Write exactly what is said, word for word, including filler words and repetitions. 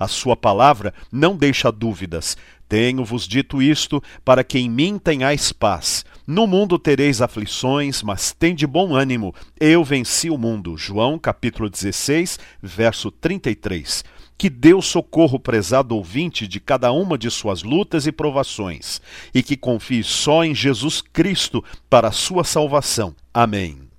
A sua palavra não deixa dúvidas. Tenho-vos dito isto, para que em mim tenhais paz. No mundo tereis aflições, mas tende bom ânimo. Eu venci o mundo. João capítulo dezesseis, verso trinta e três. Que Deus socorra o prezado ouvinte de cada uma de suas lutas e provações, e que confie só em Jesus Cristo para a sua salvação. Amém.